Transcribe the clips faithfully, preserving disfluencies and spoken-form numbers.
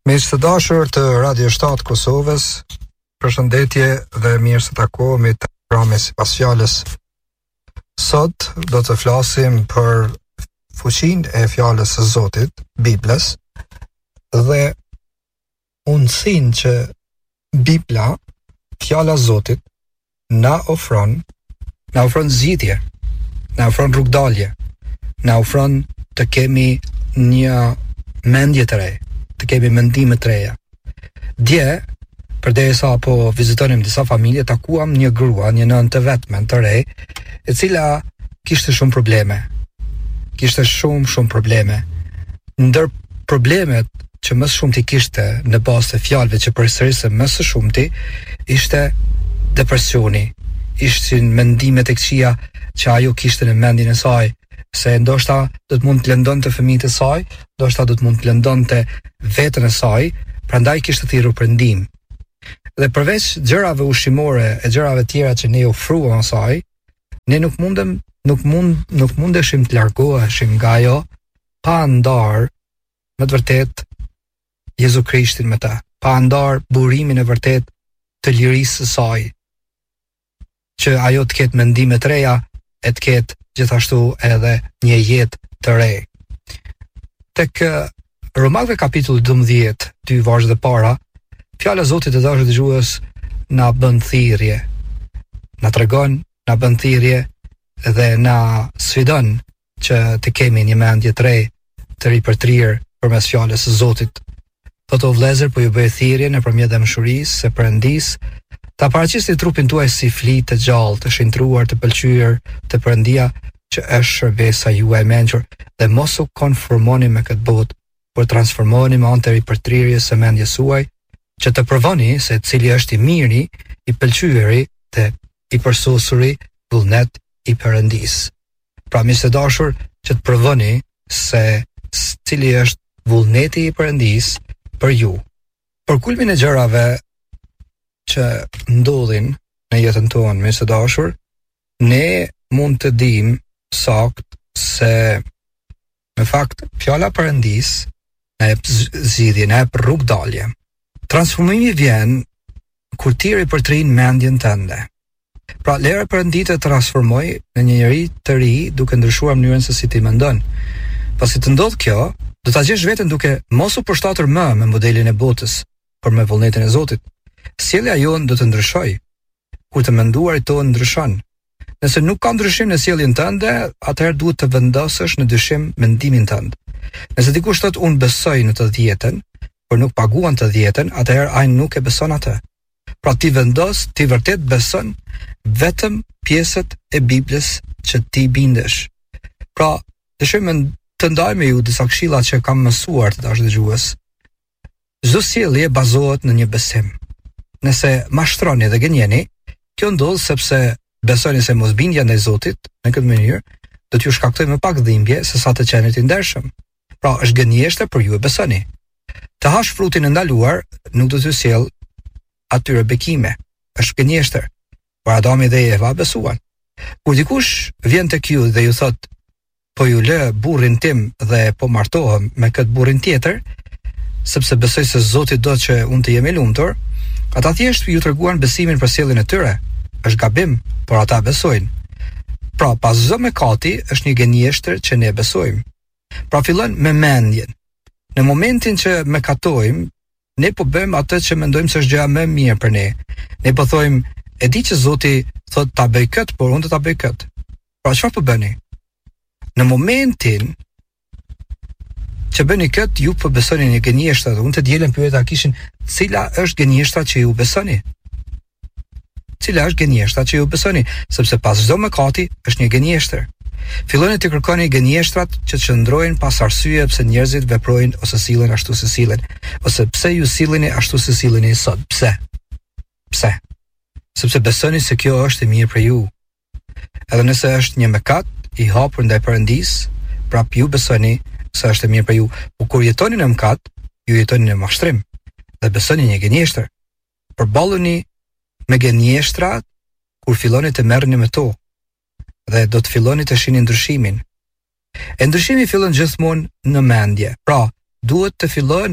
Miq të dashur të Radio shtat Kosovës, përshëndetje dhe mirë se takohemi te programi Sipas Fjalës. Sot do të flasim për fuqinë e fjalës së Zotit, Biblës, dhe untësinë që Bibla, fjala e Zotit, na ofron, na ofron zgjidhje, na ofron rrugdalje, na ofron të kemi një mendje të re, të kemi mendime të reja. Dje, përderisa po vizitonim disa familje, takuam një grua, një nënë të vetme të re, e cila kishte shumë probleme. Kishte shumë shumë probleme. Ndër problemet që më së shumti kishte në bazë të fjalëve që përsërisën më së shumti, ishte depresioni. Ishin mendimet e këqija që ajo kishte në mendjen e saj, se ndoshta do të mund të lëndonte fëmijët e saj, ndoshta do të mund të lëndonte veten e saj, prandaj kishte thirrur për ndihmë. Dhe përveç gjërave ushqimore e gjërave tjera që ne ofruam asaj, ne nuk mundem nuk mund nuk mundeshim të largoheshim nga ajo pa ndar me të vërtet Jezu Krishtin me ta, pa ndar burimin e vërtet të lirisë së saj, që ajo të ketë mendime të reja, e të ketë gjithashtu edhe një jetë të re. Tek Romakëve kapitulli dymbëdhjetë, dy vargjet e para, fjala e Zotit të dashur dëgjues na bën thirrje. Na tregon, na bën thirrje dhe na sfidon që të kemi një mendje të re, të ripërtrirë përmes fjalës së Zotit. Po të vëllezër, po ju bëj thirrje nëpërmjet dashurisë së Perëndis, ta paraqisni trupin tuaj si flitë të gjallë, të shintruar, të pëlqyer te Perëndia, që është shërbesa juaj e mençur, dhe mos u konformoni me këtë botë, por transformoheni me anë të ripërtrirjes së mendjes suaj, që të provoni se cili është i miri, i pëlqyeri dhe i përsosuri vullnet i Perëndis. Pra miq të dashur, që të provoni se cili është vullneti i Perëndis për ju. Për kulmin e gjërave që ndodhin në jetën tonë, miq të dashur, ne mund të dimë sakt se në fakt fjala e Perëndis na jep zgjidhje, na jep rrugdalje. Transformimi vjen kur ti ripërtrin mendjen tënde. Pra lere Perëndi të transformoj në një njeri të ri, duke ndryshuar mënyrën se si ti mendon. Pasi të ndodh kjo, do ta gjesh veten duke mos u përshtatur më me modelin e botës, por me vullnetin e Zotit. Sjellja jonë do të ndryshojë. Kur të menduarit tonë ndryshon. Nëse nuk ka ndryshim në sjelljen tënde, atëherë duhet të vendosësh në dyshim mendimin tënd. Nëse dikush thotë unë besoj në të dhjetën, por nuk paguan të dhjetën, atëherë ai nuk e beson atë. Pra ti vendos, ti vërtet beson vetëm pjesët e Biblës që ti bindesh. Pra, dëshiroj të ndaj me ju disa këshilla që kam mësuar të dashur dëgjues. Çdo sjellje bazohet në një besim. Nëse mashtroni dhe gënjeni, kjo ndodh sepse besoni se mosbindja ndaj Zotit në këtë mënyrë do t'ju shkaktojë më pak dhimbje se sa të qenit i ndershëm. Pra, është gënjeshtër, por ju e besoni. Të hash frutin e ndaluar nuk do t'ju sjell atyre bekime. Është gënjeshtër. Por Adami dhe Eva besuan. Kur dikush vjen tek ju dhe ju thot, po ju lë burrin tim dhe po martohem me këtë burrin tjetër, sepse besoj se Zoti do që unë të jem i lumtur, ata thjesht ju treguan besimin për sjelljen e tyre. Është gabim, por ata besojnë. Pra, pas çdo mëkati është një gënjeshtër që ne besojmë. Pra fillon me mendjen. Në momentin që mëkatojmë, ne po bëjmë atë që mendojmë se është gjëja më e mirë për ne. Ne po thojmë, e di që Zoti thot ta bëj këtë, por unë do ta bëj këtë. Pra çfarë po bëni? Në momentin që bëni këtë, ju po besoni një gënjeshtër, dhe unë të dielën pyeta kishin, cila është gënjeshtra që ju besoni? Cila është gënjeshtra që ju besoni, sepse pas çdo mëkati është një gënjeshtër. Filloni të kërkoni gënjeshtrat që qëndrojnë pas arsye pse njerëzit veprojnë ose sillen ashtu si sillen, ose pse ju silleni ashtu si silleni sot. Pse? Pse? Sepse besoni se kjo është e mirë për ju. Edhe nëse është një mëkat i hapur ndaj Perëndis, prap ju besoni se është e mirë për ju. Po kur jetoni në mëkat, ju jetoni në mashtrim dhe besoni një gënjeshtër. Përballuni me gënjeshtrat kur filloni të merrni me to dhe do të filloni të shihni ndryshimin. E ndryshimi fillon gjithmonë në mendje. Pra, duhet të fillon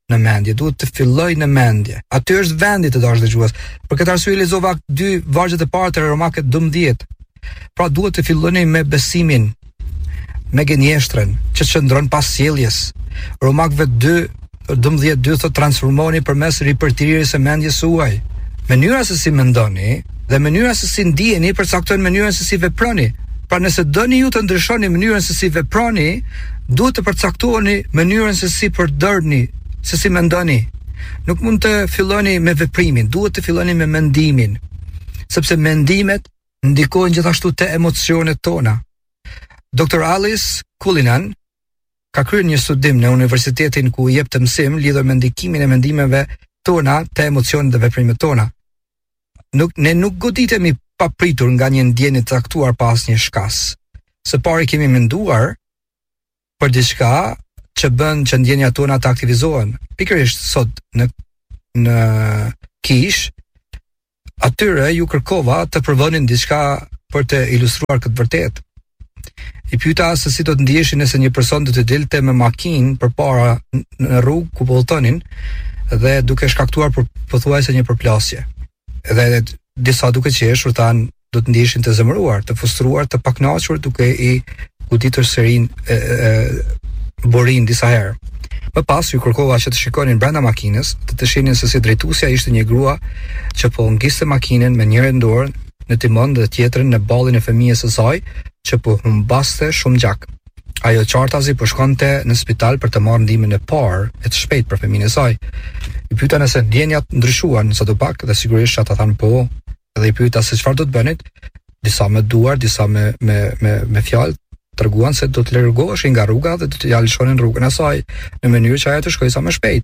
në mendje, duhet të filloj në mendje. Aty është vendi të dashur dëgjues. Për këtë arsye lexova dy vargjet e parë të Romakët dymbëdhjetë. Pra duhet të filloni me besimin, me gënjeshtrën që çndron pas sjelljes. Romakëve dy dymbëdhjetë dy thotë transformoni përmes ripërtirirjes së mendjes suaj. Mënyra se si mendoni dhe mënyra se si ndiheni përcakton mënyrën se si veproni. Pra nëse doni ju të ndryshoni mënyrën se si veproni, duhet të përcaktuani mënyrën se si përdorni, se si mendoni. Nuk mund të filloni me veprimin, duhet të filloni me mendimin, sepse mendimet ndikojnë gjithashtu te emocionet tona. doktor Alice Cullinan ka kryer një studim në universitetin ku jep të mësim lidhur me ndikimin e mendimeve tona te emocionet dhe veprimet tona. Nuk, ne nuk goditemi papritur nga një ndjenjë të caktuar pas një shkas. Së pari kemi menduar për diçka që bën që ndjenjat tona të aktivizohen. Pikërisht sot në në kish, atyre ju kërkova të përvonin diçka për të ilustruar këtë vërtet. I pyeta se si do të ndiheshin nëse një person do të dilte me makinë përpara në rrugë ku po udhtonin dhe duke shkaktuar për pothuajse një përplasje. Dhe disa duke qeshur thanë do të ndiheshin të zemëruar, të frustruar, të pakënaqur duke i goditur serin e, e burin disa herë. Më pas ju kërkova që të shikonin brenda makinës, të të shihnin se si drejtuesja ishte një grua që po ngiste makinën me njërin dorë në timon dhe tjetrën në ballin e fëmijës së saj që po humbaste shumë gjak. Ajo qartazi po shkonte në spital për të marrë ndihmën e parë e të shpejtë për fëmijën e saj. I pyeta nëse ndjenjat ndryshuan sadopak dhe sigurisht ata thanë po, dhe i pyeta se çfarë do të bënit, disa me duar, disa me me me me fjalë, treguan se do të largoheshin nga rruga dhe do të ja lëshonin rrugën e saj në mënyrë që ajo të shkojë sa më shpejt.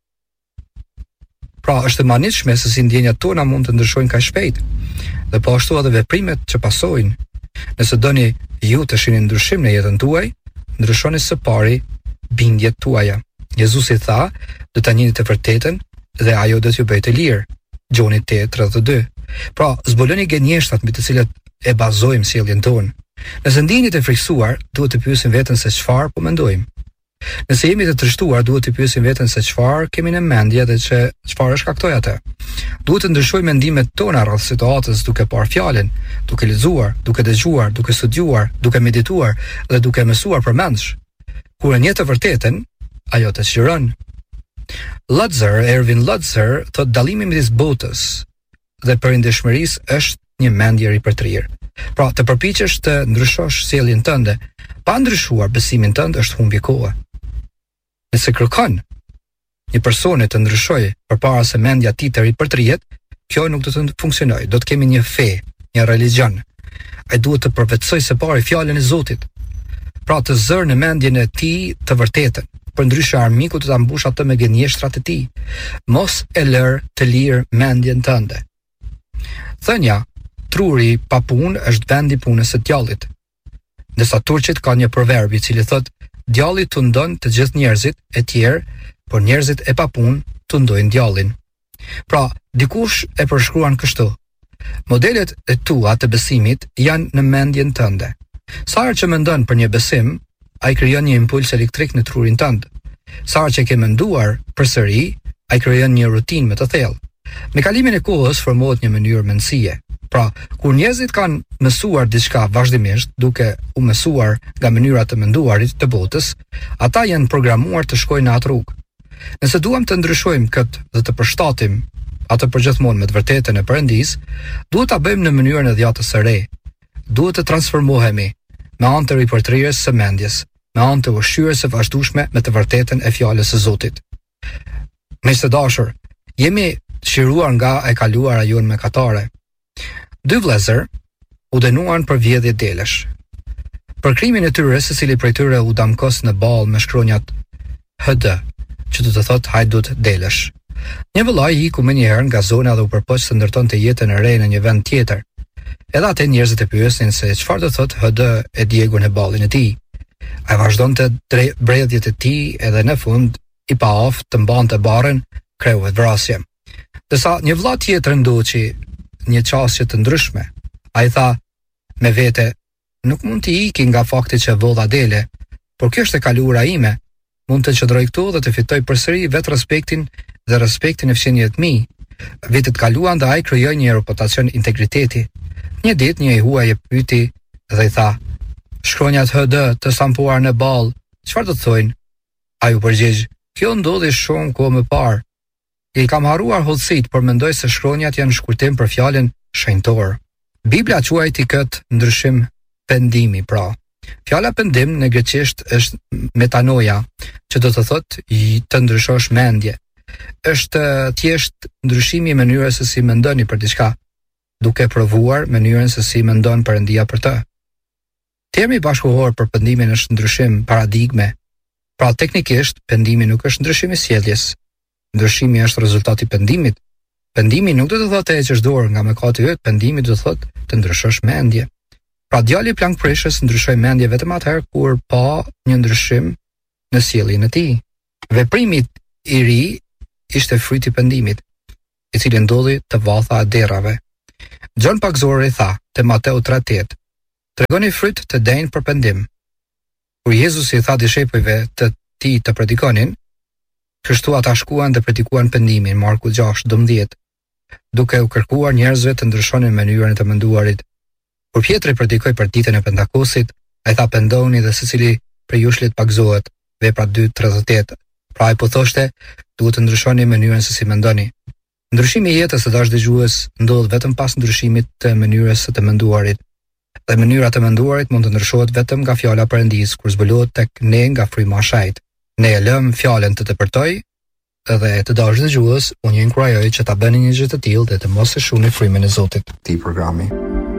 Pra, është e manitshme se si ndjenjat tona mund të ndryshojnë kaq shpejt. Dhe po ashtu edhe veprimet që pasojnë. Nëse doni ju të shihni ndryshim në jetën tuaj, ndryshoni së pari bindjet tuaja. Jezusi tha, do ta njihni të vërtetën dhe ajo do t'ju bëjë të lirë. Gjoni tetë tridhjetë e dy. Pra, zbuloni gënjeshtrat mbi të cilat e bazojmë sjelljen tonë. Nëse ndiheni të friksuar, duhet të pyesim veten se çfarë po mendojmë. Nëse jemi të trishtuar, duhet të pyesim veten se çfarë kemi në mendje dhe që çfarë shkaktoi atë. Duhet të ndryshojmë mendimet tona rreth situatës duke parë fjalën, duke lexuar, duke dëgjuar, duke studiuar, duke medituar dhe duke mësuar përmendsh. Kur e njeh të vërtetën, ajo të sqaron. Lutzer, Erwin Lutzer, thot dallimi midis botës dhe perëndishmërisë është një mendje ripërtrirë. Pra, të përpiqesh të ndryshosh sjelljen tënde, pa ndryshuar besimin tënd është humbje kohe. Nëse kërkon një personi të ndryshojë përpara se mendja e tij të ripërtrihet, kjo nuk do të funksionojë. Do të kemi një fe, një religjion. Ai duhet të përvetsojë së pari fjalën e Zotit. Pra, të zërë në mendjen e tij të vërtetën. Përndryshe armiku të ta mbush atë me gënjeshtrat e tij. Mos e lër të lirë mendjen tënde. Thënia, truri pa punë është vendi punës së djallit. Ndërsa turqit ka një proverb i cili thot, djalli tundon të gjithë njerëzit e tjerë, por njerëzit e pa punë tundojnë djallin. Pra, dikush e përshkruan kështu: modelet e tua të besimit janë në mendjen tënde. Sa herë që mendon për një besim, ai krijon një impuls elektrik në trurin tënd. Sa herë që ke menduar përsëri, ai krijon një rutinë më të thellë. Me kalimin e kohës formohet një mënyrë mendësie. Pra, kur njerëzit kanë mësuar diçka vazhdimisht, duke u mësuar nga mënyra të menduarit të botës, ata janë programuar të shkojnë në atë rrugë. Nëse duam të ndryshojmë këtë dhe të përshtatim atë përgjithmonë me të vërtetën e Perëndis, duhet ta bëjmë në mënyrën e dhjatës së re. Duhet të transformohemi me anë të ripërtrirjes së mendjes, me anë të ushqyerjes së vazhdueshme me të vërtetën e fjalës së Zotit. Miq të dashur, jemi shiruar nga e kaluara jonë mëkatare. Dy vëllezër u dënuan për vjedhje delesh. Për krimin e tyre, secili prej tyre u damkos në ball me shkronjat H D, që do të thotë hajdut delesh. Një vëllai iku më njëherë nga zona dhe u përpoq të ndërtonte jetën e re në një vend tjetër. Edhe atë njerëzit e pyesin se çfarë do thotë H D e djegur në ballin e tij. Ai vazhdonte bredhjet e tij edhe në fund i pa aftë të mbante barrën, kreu vetë vrasje. Dërsa një vëlla tjetër ndoqi një qasje të ndryshme. Ai tha me vete, nuk mund të iki nga fakti që vëlla dele, por kjo është e kaluara ime, mund të qëndroj këtu dhe të fitoj përsëri vetë respektin dhe respektin e fëmijëve të mi. Vitet kaluan dhe ai krijoi një reputacion integriteti. Një ditë një i huaj e pyeti dhe i tha: "Shkronjat H D të stampuar në ball, çfarë do të thojnë?" Ai u përgjigj: "Kjo ndodhi shumë kohë më parë. I kam harruar hollësit, por mendoj se shkronjat janë shkurtim për fjalën shenjtor." Bibla quajti këtë ndryshim pendimi, pra. Fjala pendim në greqisht është metanoia, që do të thotë të ndryshosh mendje. Është thjesht ndryshimi i mënyrës se si mendoni për diçka, duke provuar mënyrën se si mendon Perëndia për të. Termi bashkëkohor për pendimin është ndryshim paradigme. Pra teknikisht pendimi nuk është ndryshim i sjelljes. Ndryshimi është rezultati i pendimit. Pendimi nuk do të thotë të heqësh dorë nga mëkati yt, pendimi do të thotë të ndryshosh mendje. Pra djali i plankprishës ndryshoi mendje vetëm atëherë kur pa një ndryshim në sjelljen e tij. Veprimi i ri ishte fryti i pendimit, i cili ndodhi të valltha e derrave. John Pakzori tha te Mateu tre tetë: "Tregoni fryt të denjë për pendim." Kur Jezusi i tha dishepujve të tij të predikonin, kështu ata shkuan dhe predikuan pendimin, Marku gjashtë dëmbëdhjetë, duke u kërkuar njerëzve të ndryshonin mënyrën e të menduarit. Kur Pjetri predikoi për ditën e Pentakosit, ai tha: "Pendoni dhe secili prej jush le të pagëzohet." Vepra dy tridhjetë e tetë. Pra ai po thoshte, duhet të ndryshoni mënyrën se si mendoni. Ndryshimi i jetës së dash dëgjues ndodh vetëm pas ndryshimit të mënyrës së të menduarit. Dhe mënyra të menduarit mund të ndryshohet vetëm nga fjala e Perëndisë kur zbulohet tek ne nga fryma e shajt. Ne e lëm fjalën të tepërtoj dhe të dash dëgjues, unë ju inkurajoj që ta bëni një gjë të tillë dhe të mos e shuni frymën e Zotit. Ti programi